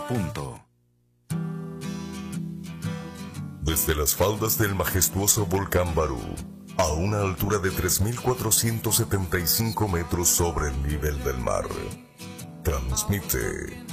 punto. Desde las faldas del majestuoso volcán Barú, a una altura de 3.475 metros sobre el nivel del mar, transmite